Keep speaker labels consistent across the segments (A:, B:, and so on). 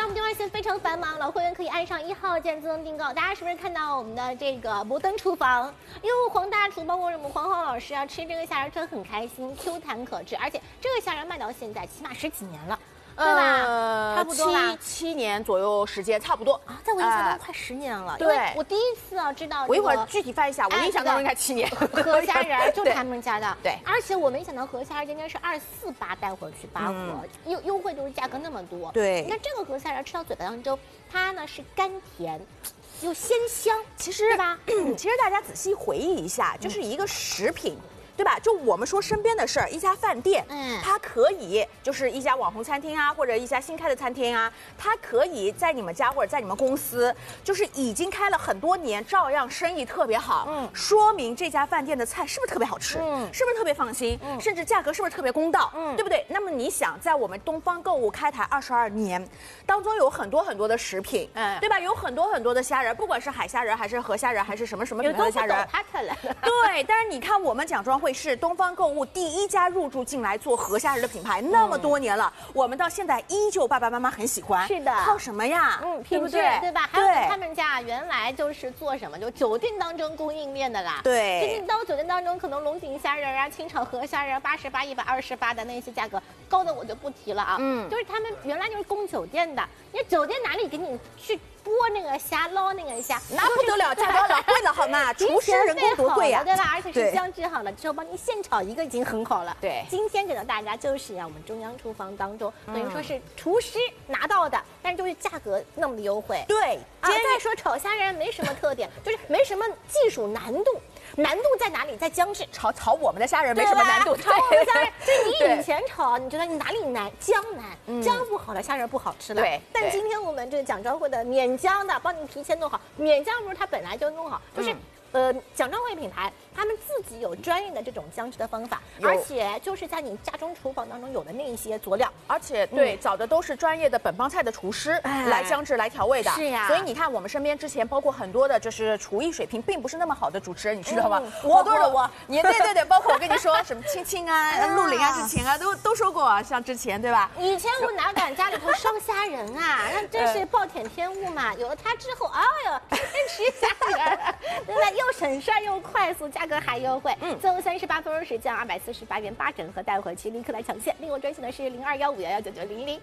A: 我们电话线非常繁忙，老会员可以按上1号键自动订购。大家是不是看到我们的这个摩登厨房？哟，黄大厨包括我们黄浩老师啊，吃这个虾仁真的很开心，Q 弹可治，而且这个虾仁卖到现在起码10几年了。 对吧？差不多吧
B: ，7年左右时间，差不多
A: 啊，在我印象中快10年了。
B: 对，
A: 我第一次啊知道。
B: 我一会儿具体翻一下，我印象当中应该7年。
A: 河虾仁就是他们家的。
B: 对，
A: 而且我没想到河虾仁今天是248带回去8盒，优惠就是价格那么多。
B: 对，
A: 你看这个河虾仁吃到嘴巴当中，它呢是甘甜。 又鲜香，
B: 其实
A: 对吧？
B: 其实大家仔细回忆一下，就是一个食品。 对吧？就我们说身边的事儿，一家饭店，它可以就是一家网红餐厅啊，或者一家新开的餐厅啊，它可以在你们家或者在你们公司，就是已经开了很多年，照样生意特别好。说明这家饭店的菜是不是特别好吃？是不是特别放心？甚至价格是不是特别公道？对不对？那么你想，在我们东方购物开台22年当中，有很多的食品，对吧？有很多的虾仁，不管是海虾仁还是河虾仁还是什么品牌的虾仁，对。但是你看，我们奖庄会是东方购物第1家入驻进来做河虾仁的品牌，那么多年了，我们到现在依旧爸爸妈妈很喜欢。
A: 是的，
B: 靠什么呀？
A: 对不对？对吧？还有他们家原来就是做什么，就酒店当中供应链的啦。
B: 对，
A: 最近到酒店当中，可能龙井虾仁啊、清炒河虾仁88、128的那些价格高的我就不提了啊。就是他们原来就是供酒店的，你酒店哪里给你去？ 剥那个虾，捞那个虾，
B: 那不得了，价格老贵了，好吗？厨师人工多贵呀，
A: 对吧？而且是酱制好了之后，帮你现炒一个已经很好了。
B: 对，
A: 今天给到大家就是我们中央厨房当中，等于说是厨师拿到的，但是就是价格那么的优惠。
B: 对，
A: 再说炒虾仁没什么特点，就是没什么技术难度。 难度在哪里？在姜制。
B: 炒我们的虾仁没什么难度。
A: 炒我们的虾仁，就你以前炒，你觉得你哪里难？姜难，姜不好了，虾仁不好吃了。
B: 对。
A: 但今天我们这个奖庄会的免姜的，帮你提前弄好。免姜不是它本来就弄好，就是奖庄会品牌他们自己有专业的这种姜制的方法，而且就是在你家中厨房当中有的那一些佐料，
B: 而且对找的都是专业的本帮菜的厨师来姜制来调味的。
A: 是呀。
B: 所以你看我们身边之前包括很多的就是厨艺水平并不是那么好的主持人，你知道吗？你对，包括我跟你说什么青青啊、陆林啊、之前啊都说过啊，像之前对吧？
A: 以前我哪敢家里头烧虾仁啊，那真是暴殄天物嘛。有了它之后，哎呦，天天吃虾仁，对吧？又省事儿又快速，价格还优惠。最后38分时降248元8整盒带回去，立刻来抢现。另外专线的是0215119900。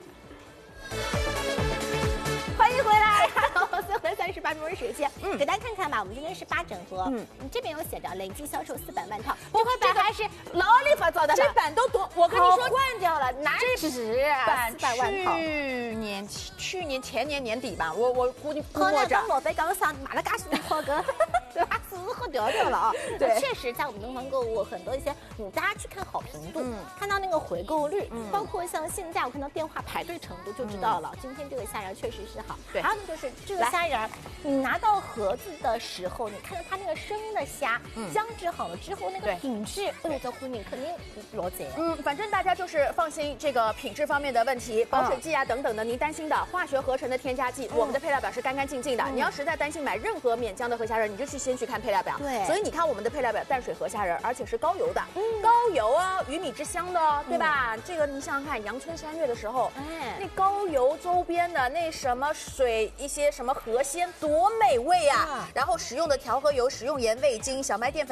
A: 欢迎回来，最后的38分时间，给大家看看吧。我们今天是8整盒，你这边有写着累计销售400万套，这块板还是劳力法做的，
B: 这版都多，我跟你说
A: 换掉了，哪止400万套？
B: 去年前年年底吧，我估摸着。
A: 老板刚上买了80套个，对吧？4掉了啊！
B: 对，
A: 确实在我们东方购物很多一些，大家去看好评度，看到那个回购率，包括像现在我看到电话排队程度就知道了。今天这个虾仁确实是好。对，还有就是这个虾仁，你拿到盒子的时候，你看到它那个生的虾，姜制好了之后那个品质，在后面肯定裸贼。
B: 反正大家就是放心，这个品质方面的问题，保水剂啊等等的，您担心的化学合成的添加剂，我们的配料表是干干净净的。你要实在担心买任何免姜的河虾仁，你就先去看配料表。
A: 对，
B: 所以你看我们的配料表，淡水河虾仁，而且是高油的，高油哦，鱼米之乡的哦，对吧？这个你想想看，阳春3月的时候，那高油周边的那什么水，一些什么河鲜，多美味啊！然后使用的调和油，食用盐、味精、小麦淀粉。